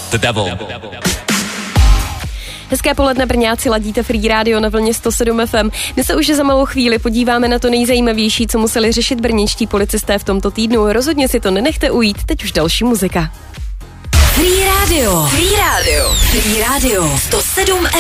The Devil. Hezké poledne, Brňáci, ladíte Free Radio na vlně 107 FM. My se už za malou chvíli podíváme na to nejzajímavější, co museli řešit brněnští policisté v tomto týdnu. Rozhodně si to nenechte ujít, teď už další muzika. Free Radio. Free Radio. Free Radio 107